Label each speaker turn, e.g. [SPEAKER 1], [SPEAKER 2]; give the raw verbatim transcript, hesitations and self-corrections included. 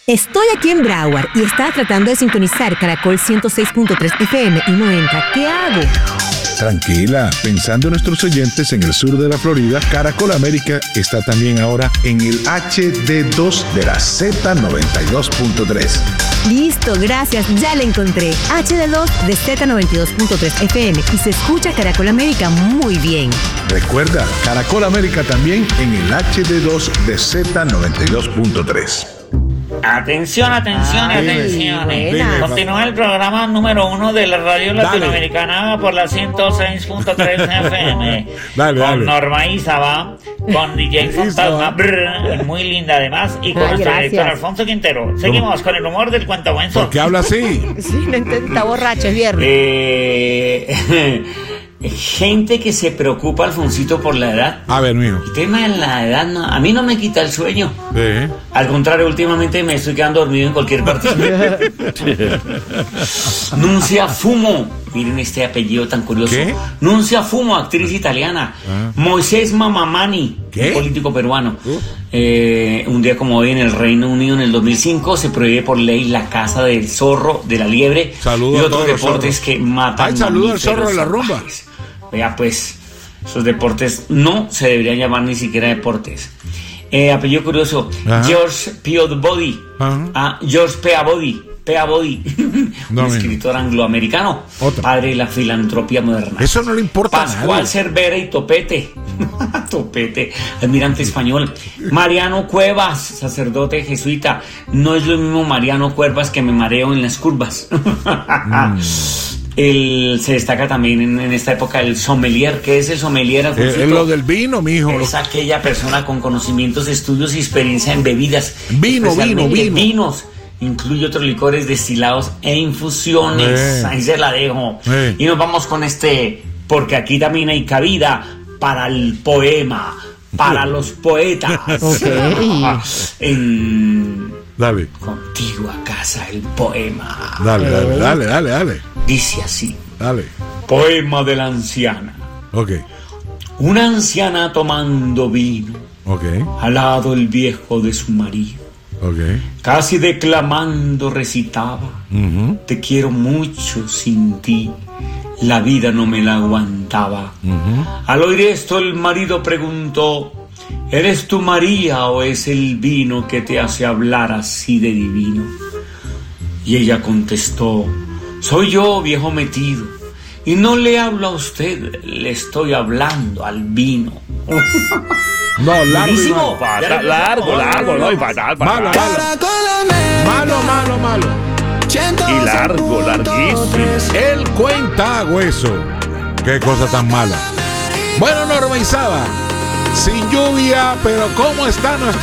[SPEAKER 1] Estoy aquí en Broward y estaba tratando de sintonizar Caracol ciento seis punto tres F M y no entra. ¿Qué hago?
[SPEAKER 2] Tranquila, pensando en nuestros oyentes en el sur de la Florida, Caracol América está también ahora en el H D dos de la Z noventa y dos punto tres.
[SPEAKER 1] Listo, gracias, ya la encontré. H D dos de Z noventa y dos punto tres F M y se escucha Caracol América muy bien.
[SPEAKER 2] Recuerda, Caracol América también en el H D dos de Z noventa y dos punto tres.
[SPEAKER 3] Atención, atención,
[SPEAKER 1] Ay,
[SPEAKER 3] atención.
[SPEAKER 1] buena.
[SPEAKER 3] Continúa el programa número uno de la radio latinoamericana por la ciento seis punto tres F M.
[SPEAKER 2] Dale,
[SPEAKER 3] con
[SPEAKER 2] dale.
[SPEAKER 3] Norma Isaba, con D J Fantasma, brr, muy linda además, y con
[SPEAKER 1] Ay,
[SPEAKER 3] nuestro
[SPEAKER 1] gracias.
[SPEAKER 3] director Alfonso Quintero. Seguimos con el humor del cuento
[SPEAKER 2] ¿Por
[SPEAKER 3] Wenzo.
[SPEAKER 2] qué habla así?
[SPEAKER 1] Sí, no entiendo, está borracho, es viernes.
[SPEAKER 3] Eh, gente que se preocupa, Alfonsito, por la edad.
[SPEAKER 2] A ver, mijo.
[SPEAKER 3] El tema de la edad no- a mí no me quita el sueño.
[SPEAKER 2] Sí.
[SPEAKER 3] Al contrario, últimamente me estoy quedando dormido en cualquier parte. Nuncia Fumo. Miren este apellido tan curioso.
[SPEAKER 2] ¿Qué?
[SPEAKER 3] Nuncia Fumo, actriz italiana.
[SPEAKER 2] Ah.
[SPEAKER 3] Moisés Mamamani,
[SPEAKER 2] ¿Qué?
[SPEAKER 3] un político peruano.
[SPEAKER 2] Uh.
[SPEAKER 3] Eh, un día como hoy en el Reino Unido, en el dos mil cinco, se prohíbe por ley la caza del zorro, de la liebre
[SPEAKER 2] Saludo
[SPEAKER 3] y
[SPEAKER 2] a
[SPEAKER 3] otros
[SPEAKER 2] todos los
[SPEAKER 3] deportes
[SPEAKER 2] zorros.
[SPEAKER 3] que matan.
[SPEAKER 2] Ay, saludo al
[SPEAKER 3] mamíferos
[SPEAKER 2] zorro de la rumba.
[SPEAKER 3] salvajes. Vea pues, esos deportes no se deberían llamar ni siquiera deportes. Eh, apellido curioso,
[SPEAKER 2] Ajá.
[SPEAKER 3] George Peabody.
[SPEAKER 2] Ajá.
[SPEAKER 3] Ah, George Peabody. Peabody,
[SPEAKER 2] No,
[SPEAKER 3] un
[SPEAKER 2] mira.
[SPEAKER 3] escritor angloamericano,
[SPEAKER 2] Otro.
[SPEAKER 3] padre de la filantropía moderna.
[SPEAKER 2] Eso no le importa a
[SPEAKER 3] Pascual
[SPEAKER 2] nadie.
[SPEAKER 3] Cervera y Topete. Topete, almirante español. Mariano Cuevas, sacerdote jesuita. No es lo mismo Mariano Cuevas que me mareo en las curvas.
[SPEAKER 2] Mm.
[SPEAKER 3] El, se destaca también en, en esta época el sommelier. ¿Qué es el sommelier,
[SPEAKER 2] Es,
[SPEAKER 3] Alfonsito?
[SPEAKER 2] es lo del vino, mijo.
[SPEAKER 3] Es aquella persona con conocimientos, estudios y experiencia en bebidas.
[SPEAKER 2] Vino,
[SPEAKER 3] especialmente
[SPEAKER 2] vino, vino.
[SPEAKER 3] vinos. Incluye otros licores destilados e infusiones.
[SPEAKER 2] Eh.
[SPEAKER 3] Ahí se la dejo.
[SPEAKER 2] Eh.
[SPEAKER 3] Y nos vamos con este, porque aquí también hay cabida para el poema, para los poetas.
[SPEAKER 1] Ok.
[SPEAKER 3] En
[SPEAKER 2] Dale,
[SPEAKER 3] Contigo a casa el poema.
[SPEAKER 2] dale, dale, dale, dale, dale.
[SPEAKER 3] Dice así.
[SPEAKER 2] Dale.
[SPEAKER 3] Poema de la anciana.
[SPEAKER 2] Ok,
[SPEAKER 3] Una anciana tomando vino,
[SPEAKER 2] ok,
[SPEAKER 3] al lado el viejo de su marido.
[SPEAKER 2] ok.
[SPEAKER 3] Casi declamando recitaba:
[SPEAKER 2] Ujú,
[SPEAKER 3] te quiero mucho, sin ti la vida no me la aguantaba.
[SPEAKER 2] ujú.
[SPEAKER 3] Al oír esto el marido preguntó: ¿eres tú María o es el vino que te hace hablar así de divino? Y ella contestó: soy yo, viejo metido, y no le hablo a usted, le estoy hablando al vino.
[SPEAKER 2] No, largo y
[SPEAKER 3] Buenísimo.
[SPEAKER 2] malo.
[SPEAKER 4] Fatal, largo, largo, no, y fatal,
[SPEAKER 2] Malo,
[SPEAKER 4] fatal.
[SPEAKER 2] malo. Malo, malo, malo.
[SPEAKER 4] Y largo, larguísimo.
[SPEAKER 2] El cuenta hueso. Qué cosa tan mala. Bueno, Norma Isaba, sin lluvia, pero ¿cómo está nuestro